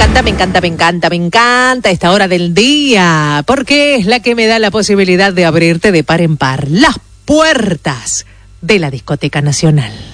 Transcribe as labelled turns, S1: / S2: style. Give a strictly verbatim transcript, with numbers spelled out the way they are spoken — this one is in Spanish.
S1: encanta, me encanta, me encanta, me encanta esta hora del día, porque es la que me da la posibilidad de abrirte de par en par las puertas de la Discoteca Nacional.